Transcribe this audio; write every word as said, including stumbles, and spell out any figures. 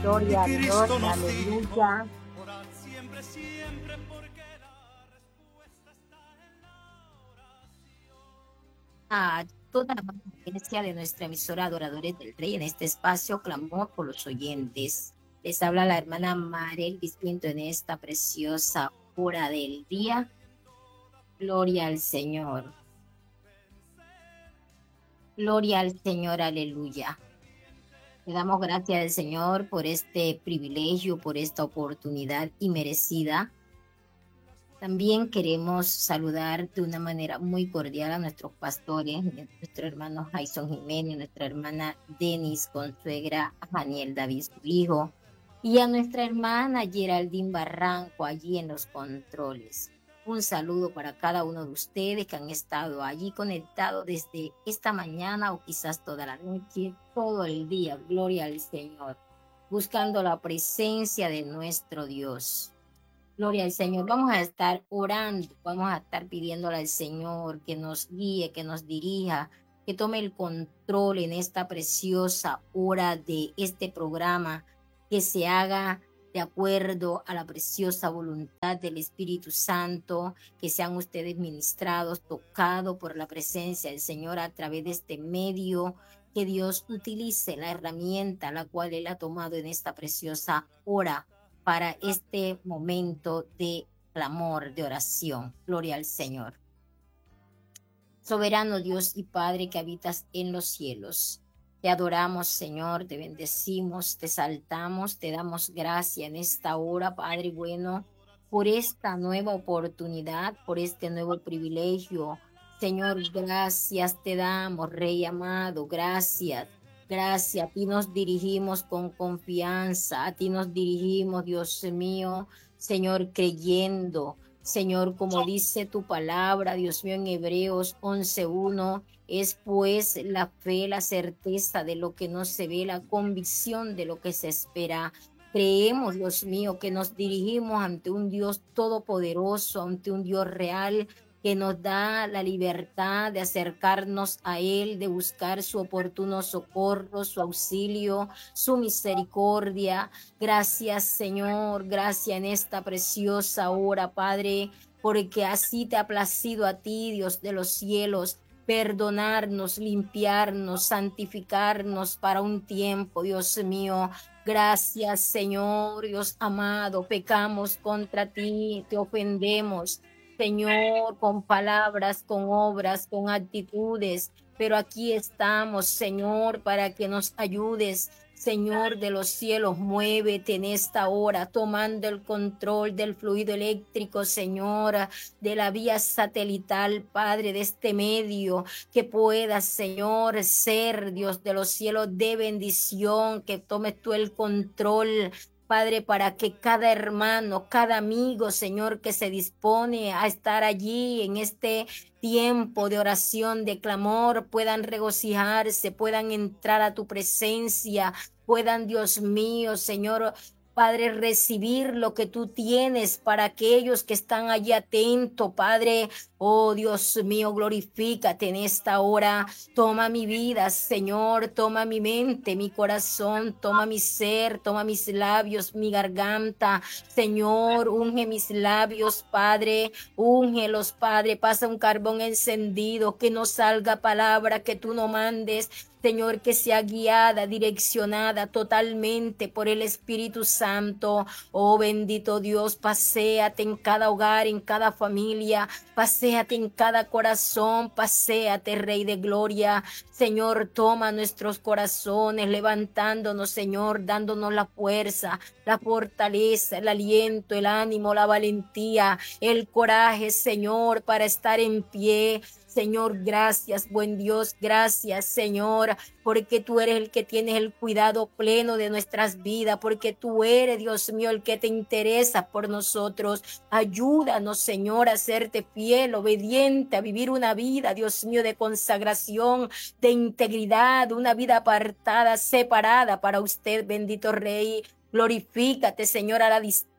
Gloria y a Dios, Cristo nos dijo, aleluya. orad siempre, siempre, porque la respuesta está en la oración. A toda la audiencia de nuestra emisora Adoradores del Rey en este espacio Clamor por los oyentes. Les habla la hermana Marel Pinto en esta preciosa hora del día. Gloria al Señor. Gloria al Señor, aleluya. Le damos gracias al Señor por este privilegio, por esta oportunidad inmerecida. También queremos saludar de una manera muy cordial a nuestros pastores, nuestro hermano Jason Jiménez, nuestra hermana Denis Consuegra, a Daniel David, su hijo, y a nuestra hermana Geraldine Barranco allí en los controles. Un saludo para cada uno de ustedes que han estado allí conectados desde esta mañana o quizás toda la noche, todo el día. Gloria al Señor, buscando la presencia de nuestro Dios. Gloria al Señor. Vamos a estar orando, vamos a estar pidiéndole al Señor que nos guíe, que nos dirija, que tome el control en esta preciosa hora de este programa, que se haga de acuerdo a la preciosa voluntad del Espíritu Santo, que sean ustedes ministrados, tocados por la presencia del Señor a través de este medio, que Dios utilice la herramienta la cual Él ha tomado en esta preciosa hora para este momento de clamor, de oración. Gloria al Señor. Soberano Dios y Padre que habitas en los cielos, te adoramos, Señor, te bendecimos, te exaltamos, te damos gracia en esta hora, Padre bueno, por esta nueva oportunidad, por este nuevo privilegio. Señor, gracias te damos, Rey amado, gracias. Gracias, a ti nos dirigimos con confianza, a ti nos dirigimos, Dios mío, Señor, creyendo, Señor, como dice tu palabra, Dios mío, en Hebreos once uno, es pues la fe, la certeza de lo que no se ve, la convicción de lo que se espera. Creemos, Dios mío, que nos dirigimos ante un Dios todopoderoso, ante un Dios real, que nos da la libertad de acercarnos a Él, de buscar su oportuno socorro, su auxilio, su misericordia. Gracias, Señor, gracias en esta preciosa hora, Padre, porque así te ha placido a ti, Dios de los cielos, perdonarnos, limpiarnos, santificarnos para un tiempo, Dios mío. Gracias, Señor, Dios amado, pecamos contra ti, te ofendemos, Señor, con palabras, con obras, con actitudes, pero aquí estamos, Señor, para que nos ayudes. Señor de los cielos, muévete en esta hora, tomando el control del fluido eléctrico, Señor, de la vía satelital, Padre, de este medio, que puedas, Señor, ser Dios de los cielos de bendición, que tomes tú el control, Padre, para que cada hermano, cada amigo, Señor, que se dispone a estar allí en este tiempo de oración, de clamor, puedan regocijarse, puedan entrar a tu presencia, puedan, Dios mío, Señor, Padre, recibir lo que tú tienes para aquellos que están allí atentos, Padre. Oh, Dios mío, glorifícate en esta hora. Toma mi vida, Señor, toma mi mente, mi corazón, toma mi ser, toma mis labios, mi garganta. Señor, unge mis labios, Padre, úngelos, Padre. Pasa un carbón encendido, que no salga palabra que tú no mandes. Señor, que sea guiada, direccionada totalmente por el Espíritu Santo. Oh, bendito Dios, paséate en cada hogar, en cada familia, paséate en cada corazón, paséate, Rey de Gloria. Señor, toma nuestros corazones, levantándonos, Señor, dándonos la fuerza, la fortaleza, el aliento, el ánimo, la valentía, el coraje, Señor, para estar en pie. Señor, gracias, buen Dios, gracias, Señor, porque tú eres el que tienes el cuidado pleno de nuestras vidas, porque tú eres, Dios mío, el que te interesa por nosotros. Ayúdanos, Señor, a serte fiel, obediente, a vivir una vida, Dios mío, de consagración, de integridad, una vida apartada, separada para usted, bendito Rey. Glorifícate, Señor, a la distancia